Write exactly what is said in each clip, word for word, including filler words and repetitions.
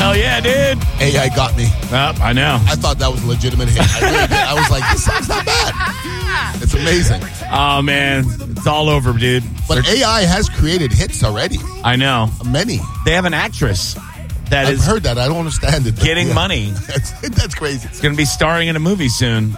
Hell yeah, dude. A I got me. Uh, I know. I thought that was a legitimate hit. I really did. I was like, this song's not bad. It's amazing. Oh, man. It's all over, dude. But They're, A I has created hits already. I know. Many. They have an actress that I've is heard that. I don't understand it. Getting yeah. money. That's, that's crazy. It's going to be starring in a movie soon.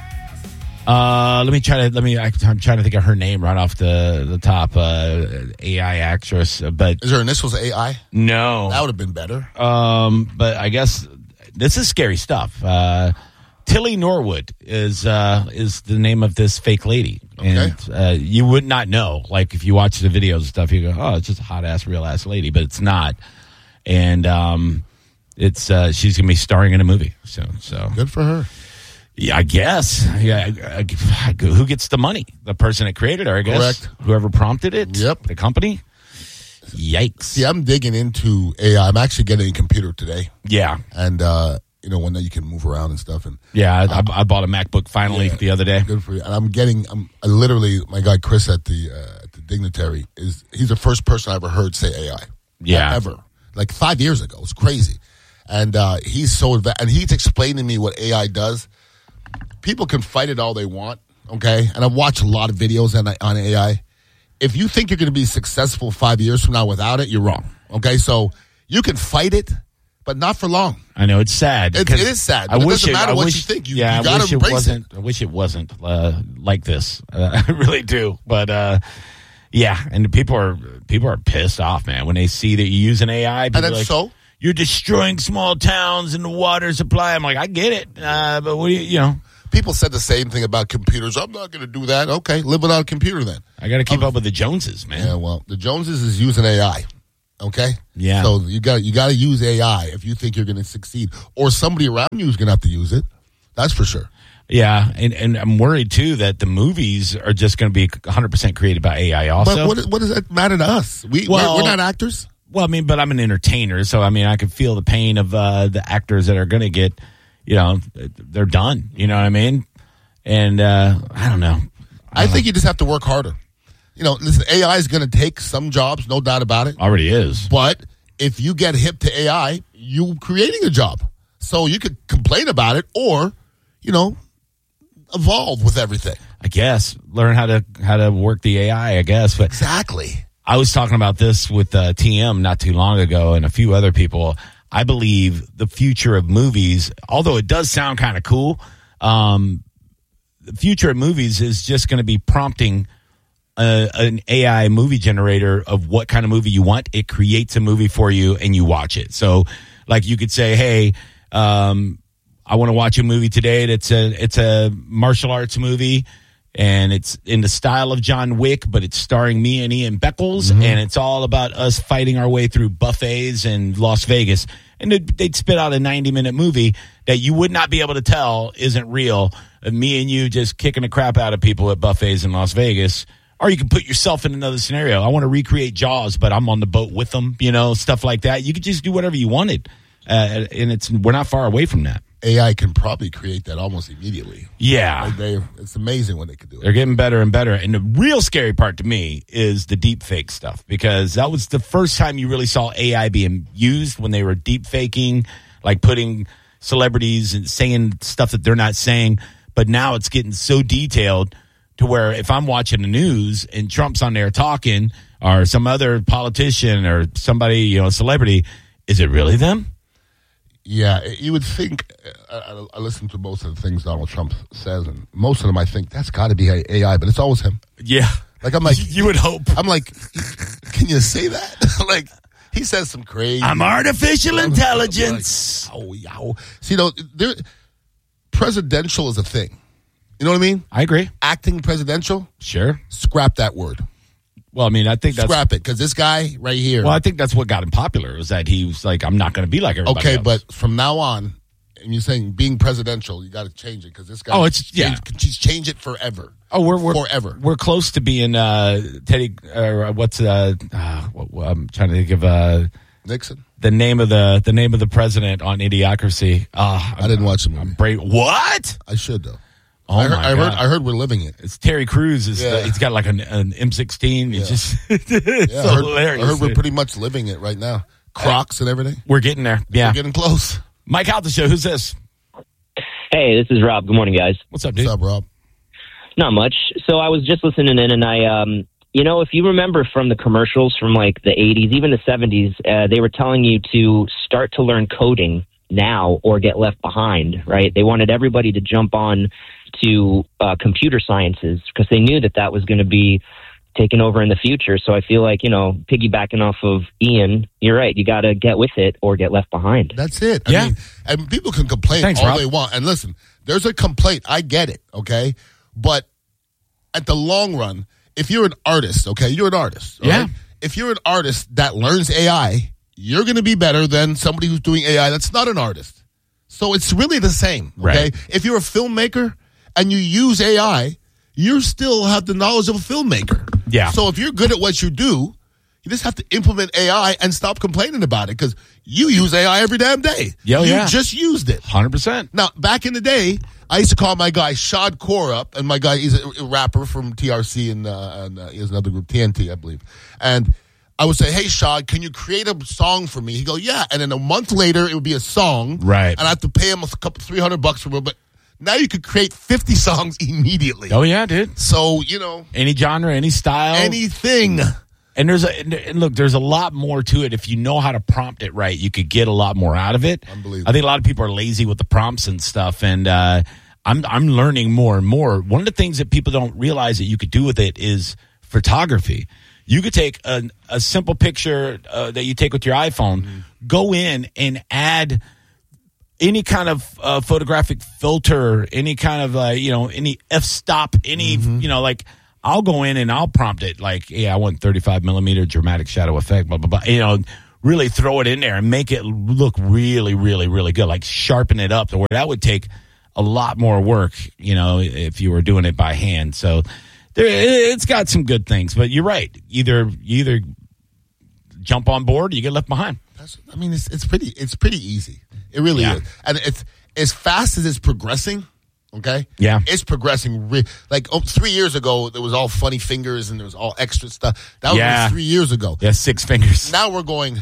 Uh, let me try to, let me, I'm trying to think of her name right off the, the top, uh, A I actress, but. Is her initials A I? No. That would have been better. Um, but I guess this is scary stuff. Uh, Tilly Norwood is, uh, is the name of this fake lady. Okay. And, uh, you would not know, like if you watch the videos and stuff, you go, oh, it's just a hot ass, real ass lady, but it's not. And, um, it's, uh, she's going to be starring in a movie. So, so. Good for her. Yeah, I guess. Yeah, I, I, who gets the money? The person that created her, I guess. Correct. Whoever prompted it. Yep. The company. Yikes. See, I'm digging into A I. I'm actually getting a computer today. Yeah. And, uh, you know, when you can move around and stuff. And yeah, I, uh, I, I bought a MacBook finally yeah, the other day. Good for you. And I'm getting, I'm I literally, my guy Chris at the uh, at the Dignitary, is he's the first person I ever heard say A I. Yeah. Ever. Like five years ago. It's crazy. And uh, he's so advanced. And he's explaining to me what A I does. People can fight it all they want, okay? And I've watched a lot of videos on, on A I. If you think you're going to be successful five years from now without it, you're wrong, okay? So you can fight it, but not for long. I know, it's sad. It, it is sad. I But wish it doesn't matter I what wish, you think. You, yeah, you got I wish to it embrace wasn't, it. I wish it wasn't uh, like this. Uh, I really do. But, uh, yeah, and people are people are pissed off, man, when they see that you use an A I. And that's like, so? You're destroying small towns and the water supply. I'm like, I get it, uh, but what do you, you know. People said the same thing about computers. I'm not going to do that. Okay, live without a computer then. I got to keep um, up with the Joneses, man. Yeah, well, the Joneses is using A I. Okay? Yeah. So you got you got to use A I if you think you're going to succeed. Or somebody around you is going to have to use it. That's for sure. Yeah, and, and I'm worried, too, that the movies are just going to be one hundred percent created by A I also. But what, what does that matter to us? We, well, we're, we're not actors. Well, I mean, but I'm an entertainer, so, I mean, I can feel the pain of uh, the actors that are going to get, you know, they're done. You know what I mean? And uh, I don't know. I, I don't think know. you just have to work harder. You know, listen, A I is going to take some jobs, no doubt about it. Already is. But if you get hip to A I, you're creating a job. So you could complain about it or, you know, evolve with everything. I guess. Learn how to how to work the A I, I guess. But exactly. I was talking about this with uh, T M not too long ago and a few other people. I believe the future of movies, although it does sound kind of cool, um, the future of movies is just going to be prompting a, an A I movie generator of what kind of movie you want. It creates a movie for you and you watch it. So like you could say, hey, um, I want to watch a movie today that's a, it's a martial arts movie and it's in the style of John Wick, but it's starring me and Ian Beckles, mm-hmm. and it's all about us fighting our way through buffets in Las Vegas. And they'd spit out a ninety-minute movie that you would not be able to tell isn't real. Me and you just kicking the crap out of people at buffets in Las Vegas. Or you can put yourself in another scenario. I want to recreate Jaws, but I'm on the boat with them, you know, stuff like that. You could just do whatever you wanted. Uh, and it's we're not far away from that. A I can probably create that almost immediately. Yeah. Like they, it's amazing when they can do it. They're getting better and better. And the real scary part to me is the deep fake stuff, because that was the first time you really saw A I being used, when they were deep faking, like putting celebrities and saying stuff that they're not saying. But now it's getting so detailed to where if I'm watching the news and Trump's on there talking, or some other politician or somebody, you know, a celebrity, is it really them? Yeah, you would think. I, I listen to most of the things Donald Trump says, and most of them I think that's got to be A I, but it's always him. Yeah, like I'm like you would hope. I'm like, can you say that? Like he says some crazy. I'm artificial intelligence. Like, oh, yow. See, you know, there, presidential is a thing. You know what I mean? I agree. Acting presidential, sure. Scrap that word. Well, I mean, I think that's... Scrap it, because this guy right here... Well, I think that's what got him popular, was that he was like, I'm not going to be like everybody okay, else. But from now on, and you're saying being presidential, you got to change it, because this guy... Oh, it's... Yeah. Change, change it forever. Oh, we're... we're forever. We're close to being uh, Teddy... Uh, what's... Uh, uh, what, I'm trying to think of... Uh, Nixon? The name of the the name of the president on Idiocracy. Uh, I didn't watch the movie. I'm brave. What? I should, though. Oh, I heard, my I heard, God. I heard we're living it. It's Terry Crews. Is yeah. the, he's got like an, an M sixteen. It's yeah. just it's yeah, so I heard, hilarious. I heard we're pretty much living it right now. Crocs and everything. We're getting there. Yeah. We're getting close. Mike out the show. Who's this? Hey, this is Rob. Good morning, guys. What's up, dude? What's up, Rob? Not much. So I was just listening in, and I, um, you know, if you remember from the commercials from like the eighties, even the seventies, uh, they were telling you to start to learn coding now or get left behind, right? They wanted everybody to jump on to uh, computer sciences because they knew that that was going to be taken over in the future. So I feel like, you know, piggybacking off of Ian, you're right. You got to get with it or get left behind. That's it. I Yeah. mean, and people can complain Thanks, all Rob. they want. And listen, there's a complaint. I get it, okay? But at the long run, if you're an artist, okay, you're an artist. all Yeah. right? If you're an artist that learns A I, you're going to be better than somebody who's doing A I that's not an artist. So it's really the same, okay? Right. If you're a filmmaker and you use A I, you still have the knowledge of a filmmaker. Yeah. So if you're good at what you do, you just have to implement A I and stop complaining about it because you use A I every damn day. Yeah, you yeah. just used it. one hundred percent. Now, back in the day, I used to call my guy Shad Core up, and my guy, he's a, a rapper from T R C, and, uh, and uh, he has another group, T N T, I believe. And I would say, hey, Shad, can you create a song for me? He'd go, yeah. And then a month later, it would be a song. Right. And I have to pay him a couple, three hundred bucks for it. But now you could create fifty songs immediately. Oh, yeah, dude. So, you know, Any genre, any style. anything. And there's a and- and look, there's a lot more to it. If you know how to prompt it right, you could get a lot more out of it. Unbelievable. I think a lot of people are lazy with the prompts and stuff, and uh, I'm I'm learning more and more. One of the things that people don't realize that you could do with it is photography. You could take a, a simple picture uh, that you take with your iPhone, Mm-hmm. go in and add any kind of uh, photographic filter, any kind of uh, you know, any f-stop, any Mm-hmm. you know, like I'll go in and I'll prompt it like, yeah, I want thirty-five millimeter dramatic shadow effect, blah blah blah. You know, really throw it in there and make it look really, really, really good. Like sharpen it up to where that would take a lot more work, you know, if you were doing it by hand. So there, it's got some good things, but you're right. Either you either jump on board, or you get left behind. That's, I mean, it's it's pretty it's pretty easy. It really Yeah. is, and it's as fast as it's progressing. Okay, Yeah. it's progressing. Re- like oh, three years ago, there was all funny fingers and there was all extra stuff. That was Yeah. three years ago. Yeah, six fingers. Now we're going.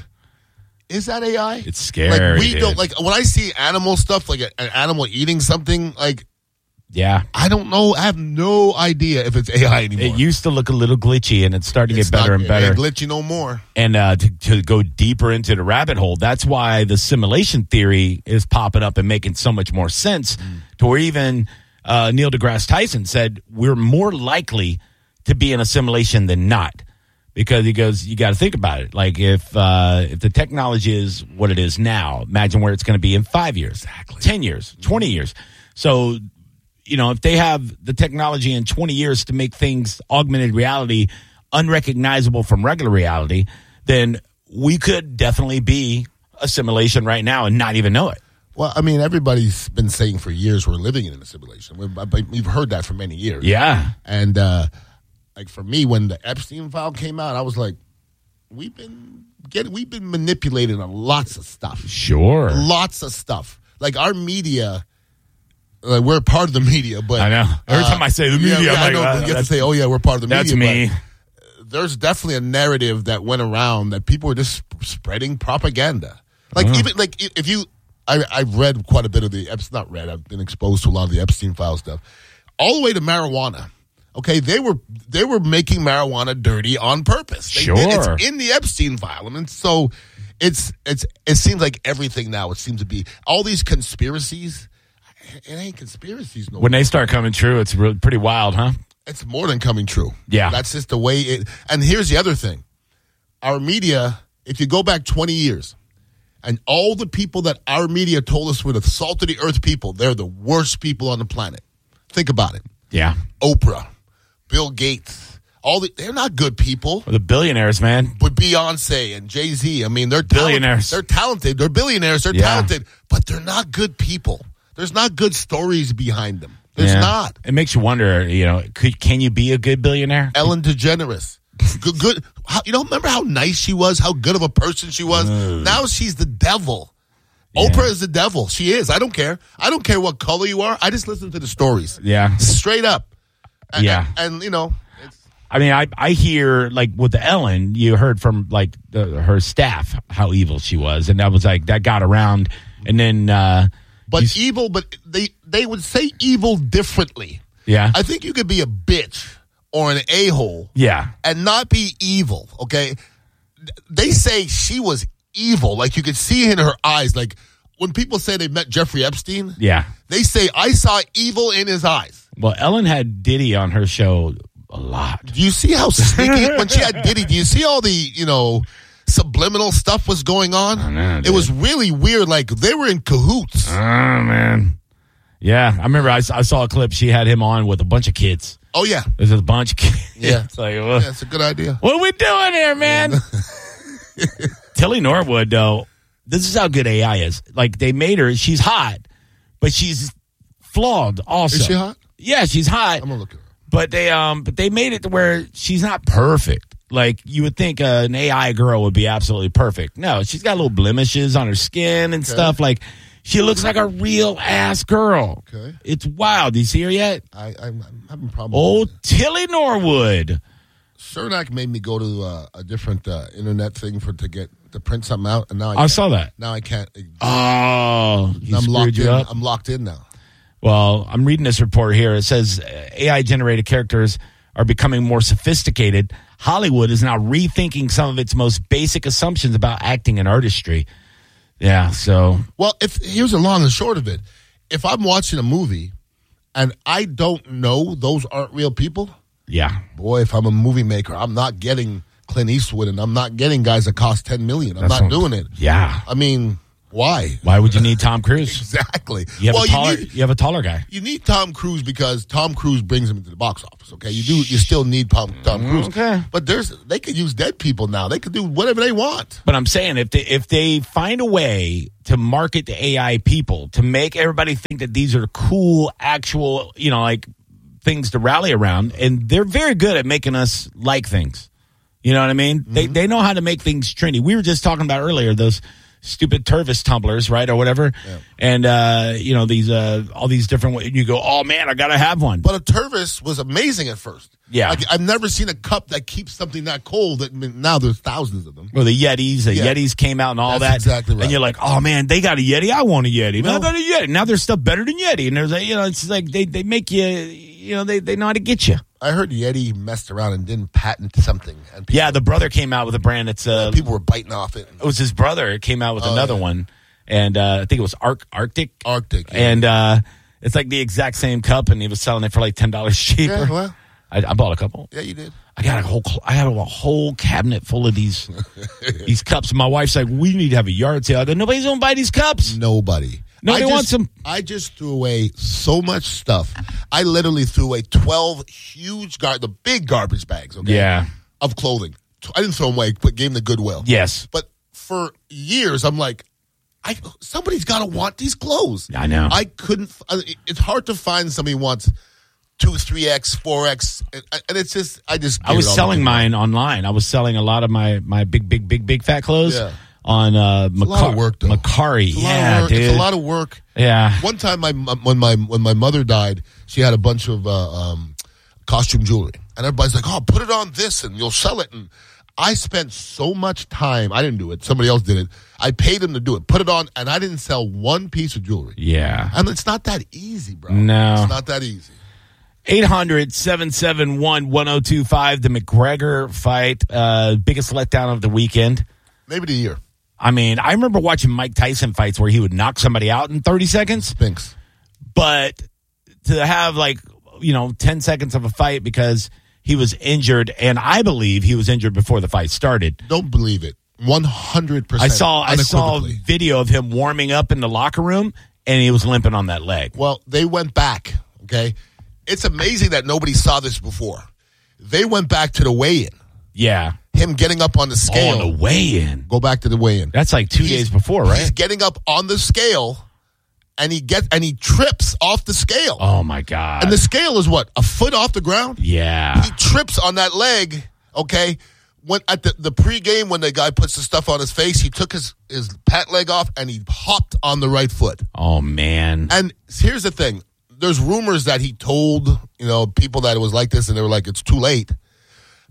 Is that A I? It's scary. Like we dude. don't like when I see animal stuff, like a, an animal eating something. Like Yeah. I don't know. I have no idea if it's A I anymore. It used to look a little glitchy, and it's starting to It's get better not- and better. It ain't glitchy no more. And uh, to, to go deeper into the rabbit hole, that's why the simulation theory is popping up and making so much more sense. Mm. To where even uh, Neil deGrasse Tyson said we're more likely to be in a simulation than not, because he goes, you got to think about it. Like if uh, if the technology is what it is now, imagine where it's going to be in five years, exactly, ten years, twenty years. So, you know, if they have the technology in twenty years to make things augmented reality unrecognizable from regular reality, then we could definitely be a simulation right now and not even know it. Well, I mean, everybody's been saying for years we're living in a simulation. We've, we've heard that for many years. Yeah. And uh, like for me, when the Epstein file came out, I was like, we've been getting, we've been manipulated on lots of stuff, Sure. lots of stuff. Like our media. Like we're part of the media, but I know. Every uh, time I say the media, yeah, yeah, I'm I like, know, uh, but you have to that's- say, "Oh yeah, we're part of the That's media." me. But there's definitely a narrative that went around that people were just sp- spreading propaganda. Like Oh. even like i- if you, I, I've read quite a bit of the Epstein. Not read. I've been exposed to a lot of the Epstein file stuff, all the way to marijuana. Okay, they were they were making marijuana dirty on purpose. They Sure. did. It's in the Epstein file, and so it's it's it seems like everything now. It seems to be all these conspiracies. It ain't conspiracies no When more. they start coming true, it's really pretty wild, huh? It's more than coming true. Yeah. That's just the way it. And here's the other thing. Our media, if you go back twenty years, and all the people that our media told us were the salt of the earth people, they're the worst people on the planet. Think about it. Yeah. Oprah, Bill Gates, all the, they're not good people. Well, the billionaires, man. But Beyonce and Jay-Z, I mean, they're talent- Billionaires. They're talented. They're billionaires. They're Yeah. talented. But they're not good people. There's not good stories behind them. There's Yeah. not. It makes you wonder, you know, could, can you be a good billionaire? Ellen DeGeneres. Good, good. How, you know, remember how nice she was, how good of a person she was? Now she's the devil. Yeah. Oprah is the devil. She is. I don't care. I don't care what color you are. I just listen to the stories. Yeah. Straight up. And, Yeah. And, and, you know, it's, I mean, I I hear like with the Ellen, you heard from like the, her staff how evil she was, and that was like that got around, and then. Uh, but you, evil, but they they would say evil differently. Yeah, I think you could be a bitch or an a-hole. Yeah, and not be evil. Okay, they say she was evil, like you could see in her eyes, like. When people say they met Jeffrey Epstein, yeah, they say, I saw evil in his eyes. Well, Ellen had Diddy on her show a lot. Do you see how sneaky, when she had Diddy, do you see all the, you know, subliminal stuff was going on? I know, it was really weird. Like, they were in cahoots. Oh, man. Yeah, I remember I, I saw a clip. She had him on with a bunch of kids. Oh, yeah. There's a bunch of kids. Yeah. It's like, well, yeah, it's a good idea. What are we doing here, man? Tilly Norwood, though. This is how good A I is. Like, they made her, she's hot, but she's flawed also. Is she hot? Yeah, she's hot. I'm going to look at her. But they um, but they made it to where she's not perfect. Like, you would think uh, an A I girl would be absolutely perfect. No, she's got little blemishes on her skin and okay. stuff. Like, she looks like a real-ass girl. Okay. It's wild. Do you see her yet? I, I'm, I'm having problems. Old Tilly Norwood. Cernak made me go to uh, a different uh, internet thing for to get to print something out, and now I, I can't. saw that. Now I can't. Oh, he I'm screwed locked you in. up. I'm locked in now. Well, I'm reading this report here. It says A I-generated characters are becoming more sophisticated. Hollywood is now rethinking some of its most basic assumptions about acting and artistry. Yeah, so. Well, if here's the long and short of it. If I'm watching a movie and I don't know those aren't real people, yeah. Boy, if I'm a movie maker, I'm not getting Clint Eastwood and I'm not getting guys that cost ten million dollars. I'm That's not what, doing it. Yeah. I mean, why? Why would you need Tom Cruise? Exactly. You have, well, a taller, you, need, you have a taller guy. you need Tom Cruise because Tom Cruise brings him into the box office, okay? You do. You still need Tom, Tom Cruise. Okay. But there's they could use dead people now. They could do whatever they want. But I'm saying if they, if they find a way to market the A I people, to make everybody think that these are cool, actual, you know, like things to rally around, and they're very good at making us like things. You know what I mean? Mm-hmm. They they know how to make things trendy. We were just talking about earlier those stupid Tervis tumblers, right, or whatever, yeah. and uh, you know these uh, all these different. You go, oh man, I gotta have one. But a Tervis was amazing at first. Yeah, like, I've never seen a cup that keeps something that cold. That I mean, now there's thousands of them. Well, the Yetis, the yeah. Yetis came out and all That's that. Exactly right. And you're like, oh man, they got a Yeti. I want a Yeti. No. Now I got a Yeti. Now there's stuff better than Yeti. And there's like, you know, it's like they, they make you, you know, they, they know how to get you. I heard Yeti messed around and didn't patent something. And people, yeah, the brother came out with a brand that's uh, people were biting off it. It was his brother. It came out with oh, another yeah. one, and uh, I think it was Arc Arctic. Arctic, yeah. and uh, it's like the exact same cup, and he was selling it for like ten dollars cheaper. Yeah, well, I, I bought a couple. Yeah, you did. I got a whole. I had a whole cabinet full of these these cups. My wife's like, "We need to have a yard sale." I go, "Nobody's gonna buy these cups. Nobody. Nobody I just, wants them." I just threw away so much stuff. I literally threw away twelve huge, gar- the big garbage bags. Okay, Yeah. of clothing. I didn't throw them away, but gave them to Goodwill. Yes, but for years, I'm like, I somebody's got to want these clothes. I know. I couldn't. It's hard to find somebody who wants two, three X, four X, and it's just I just. I was selling mine online. I was selling a lot of my my big, big, big, big fat clothes. Yeah. On uh, It's a lot of work, though. Macari, It's a lot yeah, of work. dude. It's a lot of work. Yeah. One time, my when my when my mother died, she had a bunch of uh, um, costume jewelry, and everybody's like, "Oh, put it on this, and you'll sell it." And I spent so much time. I didn't do it. Somebody else did it. I paid them to do it. Put it on, and I didn't sell one piece of jewelry. Yeah. And it's not that easy, bro. No. It's not that easy. eight hundred, seven seven one, one oh two five, the McGregor fight, uh, biggest letdown of the weekend. Maybe the year. I mean, I remember watching Mike Tyson fights where he would knock somebody out in thirty seconds. Spinks. But to have, like, you know, ten seconds of a fight because he was injured, and I believe he was injured before the fight started. Don't believe it. one hundred percent. I saw I saw a video of him warming up in the locker room, and he was limping on that leg. Well, they went back, okay? It's amazing that nobody saw this before. They went back to the weigh-in. Yeah. Him getting up on the scale. Oh, on the weigh-in. Go back to the weigh-in. That's like two He's- days before, right? He's getting up on the scale, and he gets and he trips off the scale. Oh, my God. And the scale is what? A foot off the ground? Yeah. He trips on that leg, okay? When at the, the pregame, when the guy puts the stuff on his face, he took his, his pant leg off and he hopped on the right foot. Oh, man. And here's the thing. There's rumors that he told, you know, people that it was like this and they were like, it's too late.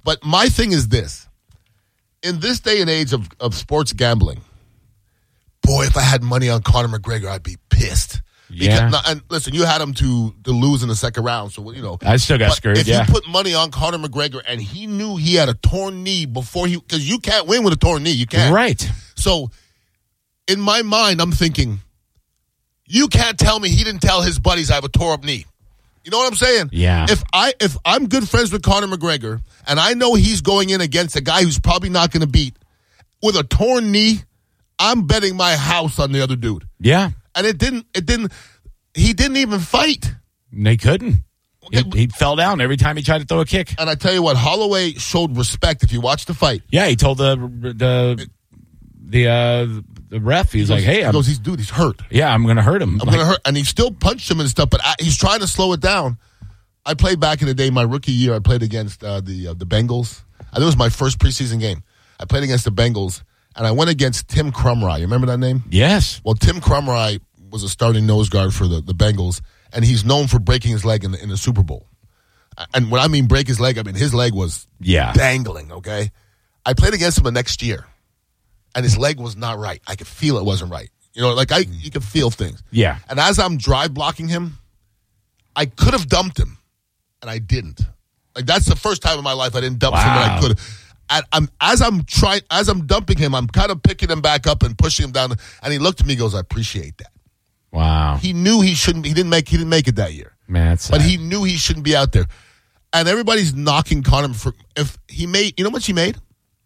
But my thing is this. In this day and age of, of sports gambling, boy, if I had money on Conor McGregor, I'd be pissed. Yeah. Because, and listen, you had him to, to lose in the second round, so, you know. I still got but screwed, if yeah. you put money on Conor McGregor and he knew he had a torn knee before he, because you can't win with a torn knee, you can't. Right. So, in my mind, I'm thinking, you can't tell me he didn't tell his buddies I have a tore up knee. You know what I'm saying? Yeah. If I if I'm good friends with Conor McGregor and I know he's going in against a guy who's probably not going to beat with a torn knee, I'm betting my house on the other dude. Yeah. And it didn't. It didn't. He didn't even fight. They couldn't. Okay, He, he fell down every time he tried to throw a kick. And I tell you what, Holloway showed respect. If you watch the fight, Yeah, he told the the the uh, the ref, he's like, "Hey, he I'm, goes, he's dude, he's hurt. yeah, I'm going to hurt him." I'm Like, gonna hurt, and he still punched him and stuff. But I, he's trying to slow it down. I played back in the day, my rookie year. I played against uh, the uh, the Bengals. I think it was my first preseason game. I played against the Bengals, and I went against Tim Crumry. You remember that name? Yes. Well, Tim Crumry was a starting nose guard for the, the Bengals, and he's known for breaking his leg in the, in the Super Bowl. And when I mean break his leg, I mean his leg was Yeah. dangling, okay? I played against him the next year, and his leg was not right. I could feel it wasn't right. You know, like I, you could feel things. Yeah. And as I'm drive blocking him, I could have dumped him, and I didn't. Like that's the first time in my life I didn't dump Wow. someone I could have. And I'm as I'm trying, as I'm dumping him, I'm kind of picking him back up and pushing him down. And he looked at me, and goes, "I appreciate that." Wow. He knew he shouldn't. He didn't make. He didn't make it that year. Man, that's But sad. he knew he shouldn't be out there. And everybody's knocking Conor for if he made. You know how much he made?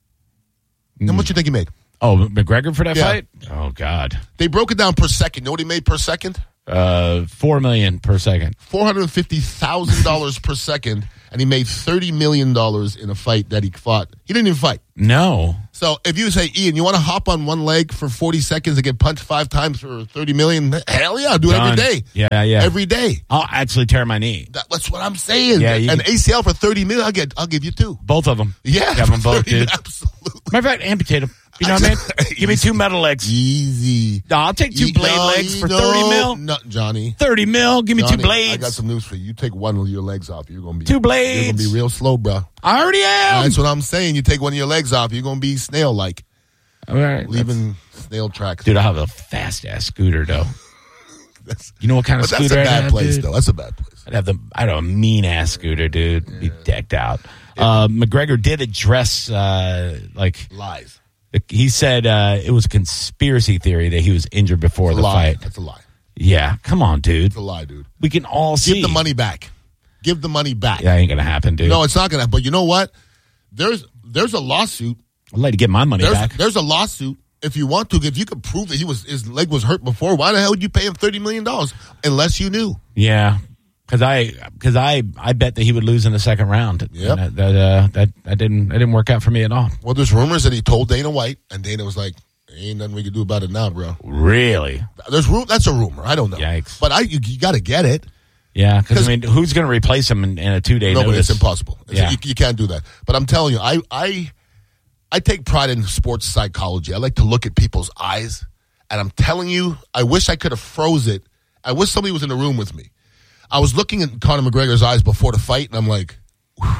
How much you think he made? Oh, McGregor for that Yeah. fight? Oh God. They broke it down per second. You know what he made per second? Uh, four million per second. Four hundred fifty thousand dollars per second, and he made thirty million dollars in a fight that he fought. He didn't even fight. No. So if you say, Ian, you want to hop on one leg for forty seconds and get punched five times for thirty million? Hell yeah, I'll do it Done. every day. Yeah, yeah. Every day. I'll actually tear my knee. That, that's what I'm saying. Yeah, you An can- A C L for thirty million, I'll get. I'll give you two. Both of them. Yeah, Have them for both, thirty dude. Absolutely. Matter of fact, amputate them. You know what I mean? Give me two metal legs. Easy. No, I'll take two You- blade no, legs you for know- thirty mil. No, Johnny. thirty mil. Give me Johnny, two blades. I got some news for you. You take one of your legs off, you're gonna be Two blades. You're gonna be real slow, bro. I already am. That's what I'm saying. You take one of your legs off, you're gonna be snail like, All right. leaving snail tracks. Dude, I have a fast ass scooter though. That's, You know what kind of but that's a scooter I bad have, place, dude? though. That's a bad place. I'd have the I'd have a mean ass scooter, dude. Be decked out. Uh, McGregor did address uh, like Lies. he said uh, it was a conspiracy theory that he was injured before It's a the lie. fight. That's a lie. Yeah, come on, dude. It's a lie, dude. We can all see. Give the money back. Give the money back. Yeah, ain't gonna happen, dude. No, it's not gonna. But you know what? There's there's a lawsuit. I'd like to get my money There's back. there's a lawsuit. If you want to, if you could prove that he was his leg was hurt before, why the hell would you pay him thirty million dollars unless you knew? Yeah, because I because I I bet that he would lose in the second round. Yep. And that that, uh, that that didn't that didn't work out for me at all. Well, there's rumors that he told Dana White, and Dana was like, "Ain't nothing we can do about it now, bro." Really? There's room. That's a rumor. I don't know. Yikes. But I you, you got to get it. Yeah, because 'Cause- I mean, who's going to replace him in, in a two day No, but notice? it's impossible. It's- Yeah. you, you can't do that. But I'm telling you, I I I take pride in sports psychology. I like to look at people's eyes, and I'm telling you, I wish I could have froze it. I wish somebody was in the room with me. I was looking at Conor McGregor's eyes before the fight, and I'm like, whew,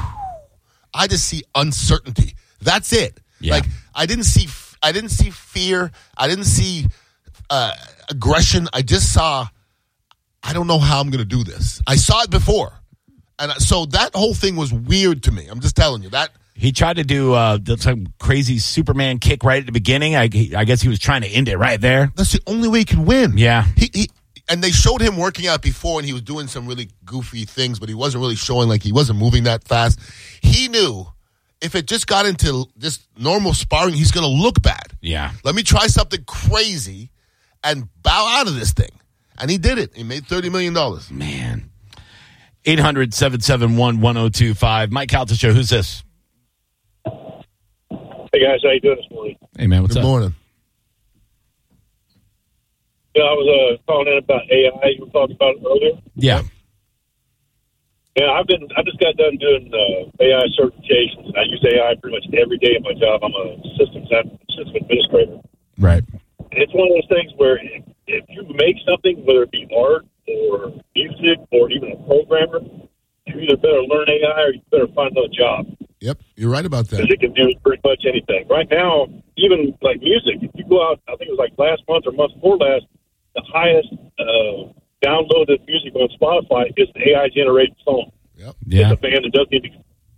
I just see uncertainty. That's it. Yeah. Like I didn't see, I didn't see fear. I didn't see uh, aggression. I just saw, I don't know how I'm going to do this. I saw it before, and so that whole thing was weird to me. I'm just telling you that. He tried to do uh, the, some crazy Superman kick right at the beginning. I, he, I guess he was trying to end it right there. That's the only way he can win. Yeah. He, he and they showed him working out before, and he was doing some really goofy things, but he wasn't really showing like he wasn't moving that fast. He knew if it just got into just normal sparring, he's going to look bad. Yeah. Let me try something crazy and bow out of this thing. And he did it. He made thirty million dollars. Man. eight hundred, seven seven one, one oh two five. Mike Calta Show. Who's this? Hey guys, how you doing this morning? Hey, man. What's Good up? morning. Yeah, I was uh, calling in about A I. You were talking about it earlier. Yeah. Yeah, I've been. I just got done doing uh, A I certifications, and I use A I pretty much every day in my job. I'm a systems ad- system administrator. Right. And it's one of those things where if, if you make something, whether it be art or music or even a programmer, you either better learn A I or you better find another job. Yep. You're right about that. Because it can do pretty much anything. Right now, even like music, if you go out, I think it was like last month or month before last, the highest uh, downloaded music on Spotify is the A I-generated song. Yep. Yeah. It's a band that doesn't even...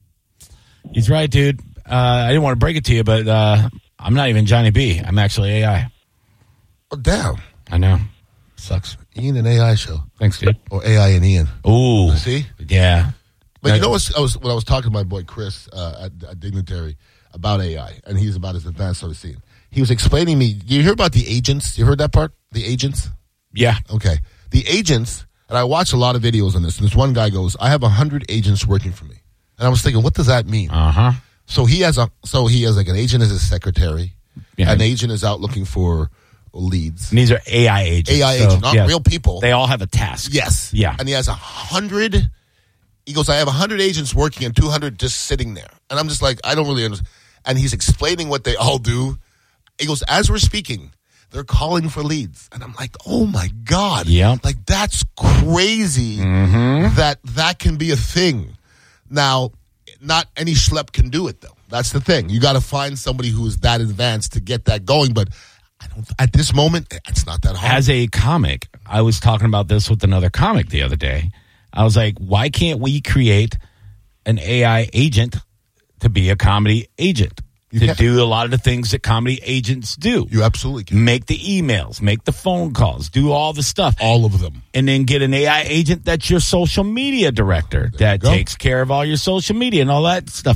He's right, dude. Uh, I didn't want to break it to you, but uh, I'm not even Johnny B. I'm actually A I. Oh, damn. I know. Sucks. Ian and A I show. Thanks, dude. Or A I and Ian. Ooh. See? Yeah. But That- you know what? I was when I was talking to my boy Chris uh, at, at Dignitary about A I, and he's about as advanced as I've seen. He was explaining me. Do you hear about the agents? You heard that part? The agents? Yeah. Okay. The agents, and I watch a lot of videos on this, and this one guy goes, I have one hundred agents working for me. And I was thinking, what does that mean? Uh-huh. So he has a so he has like an agent as his secretary. Yeah. An agent is out looking for leads. And these are A I agents. A I so, agents, not yeah, real people. They all have a task. Yes. Yeah. And he has a hundred. He goes, I have a hundred agents working and two hundred just sitting there. And I'm just like, I don't really understand. And he's explaining what they all do. He goes, as we're speaking, they're calling for leads. And I'm like, oh my God. Yeah. Like that's crazy Mm-hmm. that that can be a thing. Now, not any schlep can do it though. That's the thing. You got to find somebody who is that advanced to get that going. But I don't, at this moment, it's not that hard. As a comic, I was talking about this with another comic the other day. I was like, why can't we create an A I agent to be a comedy agent? You to can. do a lot of the things that comedy agents do. You absolutely can. Make the emails, make the phone calls, do all the stuff. All of them. And then get an A I agent that's your social media director that go. takes care of all your social media and all that stuff.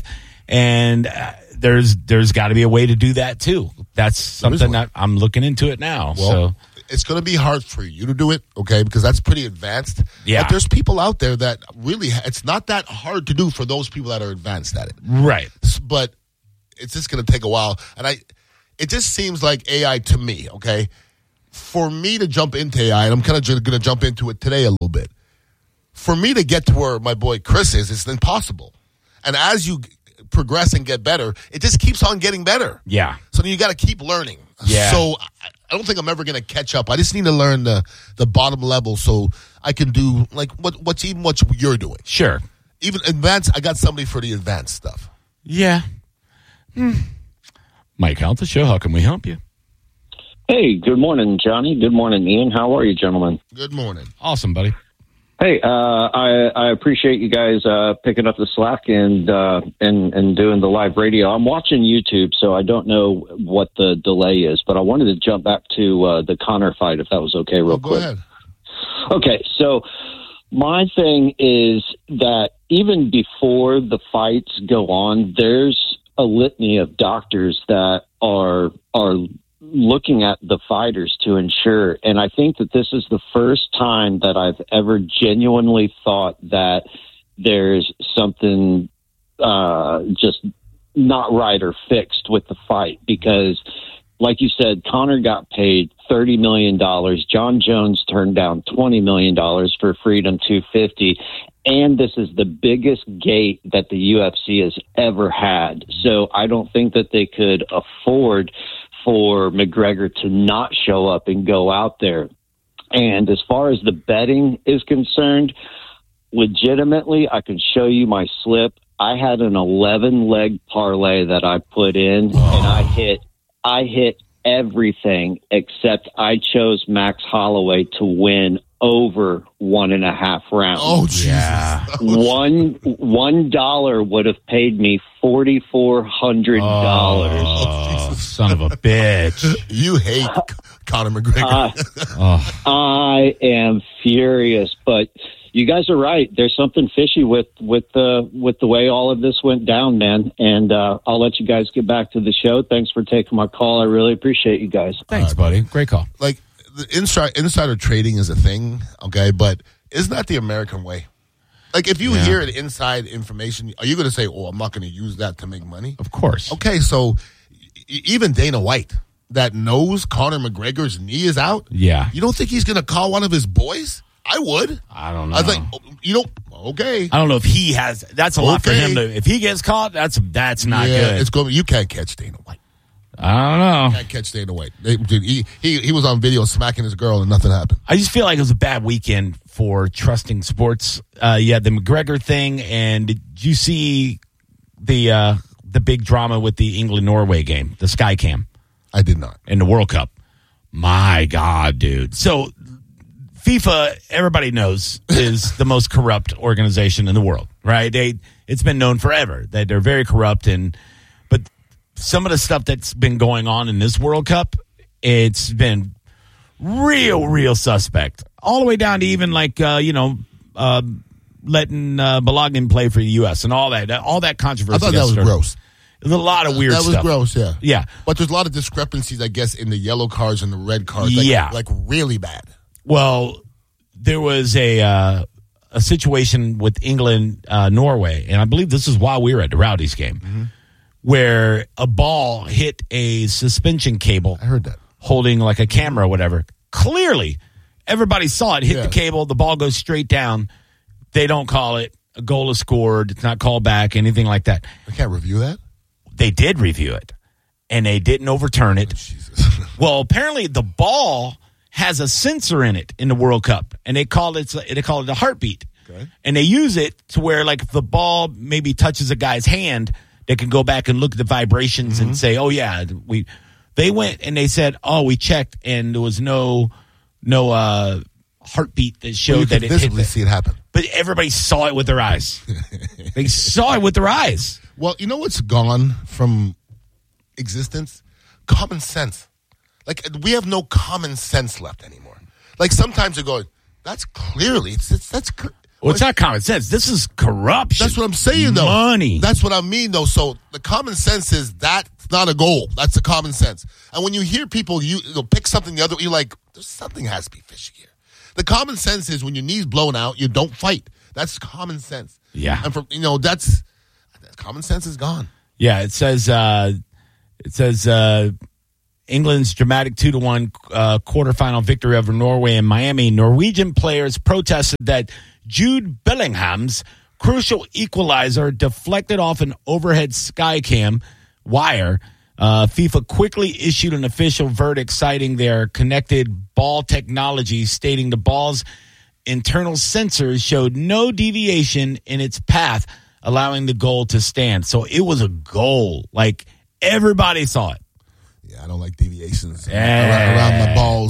And uh, there's there's got to be a way to do that too. That's something that I'm looking into it now. Well, so it's going to be hard for you to do it, okay, because that's pretty advanced. Yeah. But there's people out there that really, it's not that hard to do for those people that are advanced at it. right. But it's just going to take a while. And I, it just seems like A I to me, okay? For me to jump into A I, and I'm kind of going to jump into it today a little bit. For me to get to where my boy Chris is, it's impossible. And as you progress and get better, it just keeps on getting better. Yeah. So then you got to keep learning. Yeah. So I, I don't think I'm ever going to catch up. I just need to learn the, the bottom level so I can do like what what's even what you're doing. Sure. Even advanced, I got somebody for the advanced stuff. Yeah. Hmm. Mike, out the show. How can we help you? Hey, good morning, Johnny. Good morning, Ian. How are you, gentlemen? Good morning. Awesome, buddy. Hey, uh, I, I appreciate you guys uh, picking up the slack and, uh, and and doing the live radio. I'm watching YouTube, so I don't know what the delay is, but I wanted to jump back to uh, the Conor fight, if that was okay, real Oh, go quick. ahead. Okay, so my thing is that even before the fights go on, there's a litany of doctors that are are looking at the fighters to ensure. And I think that this is the first time that I've ever genuinely thought that there's something uh, just not right or fixed with the fight. Because, like you said, Conor got paid thirty million dollars. John Jones turned down twenty million dollars for Freedom two fifty. And this is the biggest gate that the U F C has ever had. So I don't think that they could afford for McGregor to not show up and go out there. And as far as the betting is concerned, legitimately, I can show you my slip. I had an eleven leg parlay that I put in, and I hit, I hit everything except I chose Max Holloway to win over one and a half rounds. Oh, Jesus. Yeah. One one dollar would have paid me forty four hundred dollars. Oh, son of a bitch. You hate Conor McGregor. Uh, I am furious, but you guys are right. There's something fishy with with the with the way all of this went down, man. And uh, I'll let you guing get back to the show. Thanks for taking my call. I really appreciate you guys. Thanks, buddy. Great call. Like, the inside, insider trading is a thing, okay? But isn't that the American way? Like, if you Yeah. hear an inside information, are you going to say, oh, I'm not going to use that to make money? Of course. Okay, so e- even Dana White, that knows Conor McGregor's knee is out, Yeah. you don't think he's going to call one of his boys? I would. I don't know. I was like, oh, you don't, okay. I don't know if he has. That's a lot for Okay. him to. If he gets caught, that's that's not yeah, good. it's going. You can't catch Dana White. I don't know. Can't catch Dana White. They, dude, he, he he was on video smacking his girl and nothing happened. I just feel like it was a bad weekend for trusting sports. Uh, you had the McGregor thing, and did you see the uh, the big drama with the England-Norway game, the Sky Cam I did not. in the World Cup? My God, dude. So FIFA, everybody knows, is the most corrupt organization in the world, right? They It's been known forever that they're very corrupt. And but some of the stuff that's been going on in this World Cup, it's been real, real suspect. All the way down to even like, uh, you know, uh, letting uh, Balogun play for the U S and all that. All that controversy. I thought that was started. gross. There's a lot of weird that was stuff. gross, yeah. Yeah. But there's a lot of discrepancies, I guess, in the yellow cards and the red cards. Like, Yeah. Like really bad. Well, there was a uh, a situation with England, uh, Norway, and I believe this is while we were at the Rowdies game, Mm-hmm. where a ball hit a suspension cable I heard that. holding like a camera or whatever. Clearly, everybody saw it hit Yeah. the cable. The ball goes straight down. They don't call it. A goal is scored. It's not called back, anything like that. I can't review that? They did review it, and they didn't overturn it. Jesus. Well, apparently the ball has a sensor in it in the World Cup, and they call it they call it a heartbeat. Okay. And they use it to where, like, if the ball maybe touches a guy's hand, they can go back and look at the vibrations Mm-hmm. and say, "Oh yeah, we." They went and they said, "Oh, we checked, and there was no no uh, heartbeat that showed Well, you that could it hit." visibly The, see it happen. but everybody saw it with their eyes. They saw it with their eyes. Well, you know what's gone from existence? Common sense. Like, we have no common sense left anymore. Like, sometimes you go, that's clearly, it's, it's that's cl- Well, it's not common sense. This is corruption. That's what I'm saying, though. Money. That's what I mean, though. So the common sense is that's not a goal. That's the common sense. And when you hear people you, you know, pick something the other, you're like, there's something has to be fishy here. The common sense is when your knee's blown out, you don't fight. That's common sense. Yeah. And from you know, that's common sense is gone. Yeah, it says uh, it says uh, England's dramatic two to one uh, quarterfinal victory over Norway in Miami. Norwegian players protested that Jude Bellingham's crucial equalizer deflected off an overhead Skycam wire. Uh, FIFA quickly issued an official verdict citing their connected ball technology, stating the ball's internal sensors showed no deviation in its path, allowing the goal to stand. So it was a goal. Like, everybody saw it. Yeah, I don't like deviations Yeah. around, around my balls.